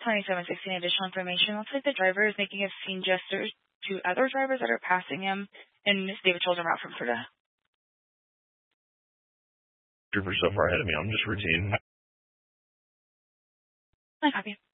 2716 additional information. Looks like the driver is making a scene gesture to other drivers that are passing him, and Miss David told him out from Fruta. Trooper so far ahead of me. I'm just routine. I copy.